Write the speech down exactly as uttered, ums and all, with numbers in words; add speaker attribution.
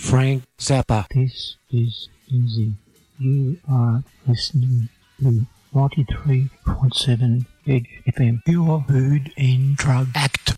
Speaker 1: Frank Zappa.
Speaker 2: This is Easy. You are listening to ninety-three point seven Edge F M.
Speaker 1: Pure Food and Drug Act.